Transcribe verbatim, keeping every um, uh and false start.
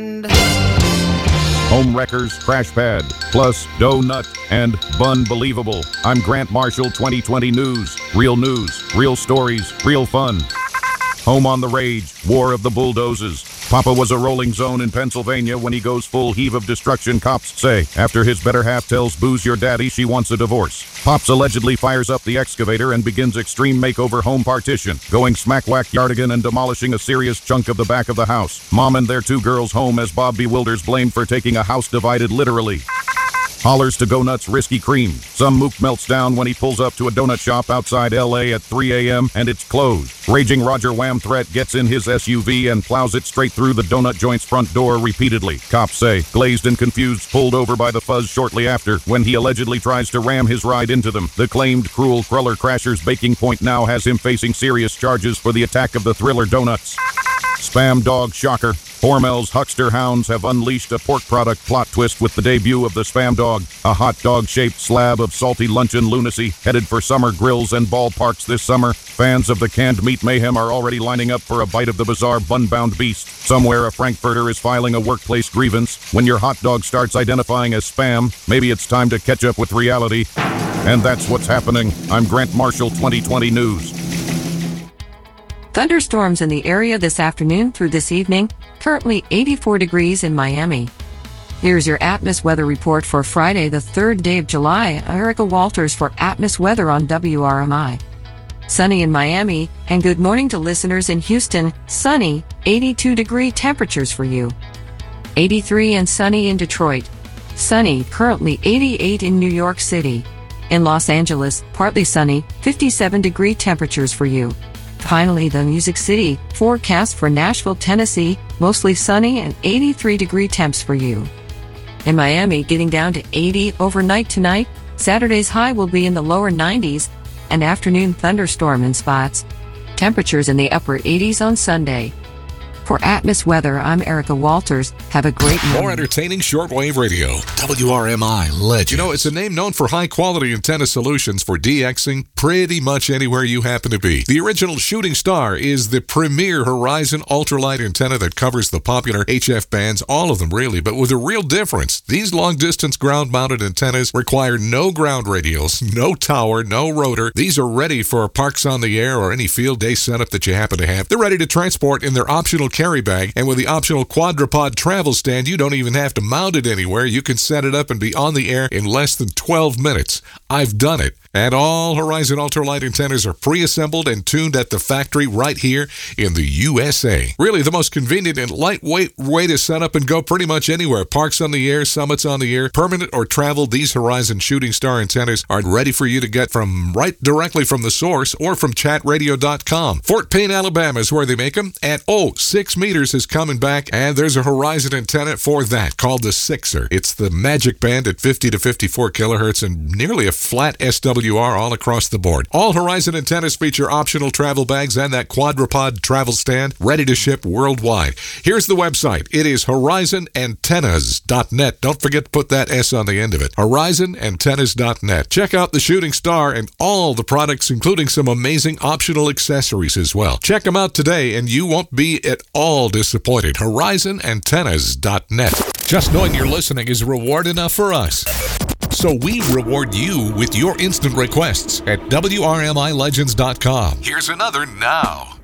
Home Wreckers Crash Pad, plus Donut and Bun-Believable. I'm Grant Marshall, twenty twenty News. Real news, real stories, real fun. Home on the Rage, War of the Bulldozers. Papa was a rolling zone in Pennsylvania when he goes full heave of destruction, cops say, after his better half tells Booze your daddy she wants a divorce. Pops allegedly fires up the excavator and begins extreme makeover home partition, going smack-whack yardigan and demolishing a serious chunk of the back of the house. Mom and their two girls home as Bob bewilders blamed for taking a house divided literally. Hollers to Go Nuts Risky Cream. Some mook melts down when he pulls up to a donut shop outside L A at three a.m. and it's closed. Raging Roger Wham threat gets in his S U V and plows it straight through the donut joint's front door repeatedly. Cops say, glazed and confused, pulled over by the fuzz shortly after when he allegedly tries to ram his ride into them. The claimed cruel cruller crasher's baking point now has him facing serious charges for the attack of the Thriller donuts. Spam dog shocker. Hormel's Huckster Hounds have unleashed a pork product plot twist with the debut of the Spam Dog, a hot dog-shaped slab of salty luncheon lunacy headed for summer grills and ballparks this summer. Fans of the canned meat mayhem are already lining up for a bite of the bizarre bun-bound beast. Somewhere a Frankfurter is filing a workplace grievance. When your hot dog starts identifying as spam, maybe it's time to catch up with reality. And that's what's happening. I'm Grant Marshall, twenty twenty News. Thunderstorms in the area this afternoon through this evening. Currently eighty-four degrees in Miami. Here's your Atmos weather report for Friday, the third day of July. Erica Walters for Atmos Weather on W R M I. Sunny in Miami, and good morning to listeners in Houston. Sunny, eighty-two degree temperatures for you. eighty-three and sunny in Detroit. Sunny, currently eighty-eight in New York City. In Los Angeles, partly sunny, fifty-seven degree temperatures for you. Finally, the Music City, forecast for Nashville, Tennessee, mostly sunny and eighty-three degree temps for you. In Miami, getting down to eighty overnight tonight. Saturday's high will be in the lower nineties, an afternoon thunderstorm in spots. Temperatures in the upper eighties on Sunday. For Atmos Weather, I'm Erica Walters. Have a great morning. More entertaining shortwave radio. W R M I Legends. You know, it's a name known for high-quality antenna solutions for DXing pretty much anywhere you happen to be. The original Shooting Star is the premier Horizon ultralight antenna that covers the popular H F bands, all of them really, but with a real difference. These long-distance ground-mounted antennas require no ground radials, no tower, no rotor. These are ready for parks on the air or any field day setup that you happen to have. They're ready to transport in their optional carry bag, and with the optional quadrupod travel stand, you don't even have to mount it anywhere. You can set it up and be on the air in less than twelve minutes. I've done it. And all Horizon ultralight antennas are pre-assembled and tuned at the factory right here in the U S A. Really, the most convenient and lightweight way to set up and go pretty much anywhere. Parks on the air, summits on the air, permanent or travel, these Horizon Shooting Star antennas are ready for you to get from right directly from the source or from chat radio dot com. Fort Payne, Alabama is where they make them. And oh, six meters is coming back, and there's a Horizon antenna for that called the Sixer. It's the magic band at fifty to fifty-four kilohertz and nearly a flat S W R all across the board. All Horizon antennas feature optional travel bags and that quadrupod travel stand ready to ship worldwide. Here's the website. It is horizon antennas dot net. Don't forget to put that S on the end of it. horizon antennas dot net. Check out the Shooting Star and all the products, including some amazing optional accessories as well. Check them out today and you won't be at all disappointed. horizon antennas dot net. Just knowing you're listening is reward enough for us. So we reward you with your instant requests at W R M I legends dot com. Here's another now.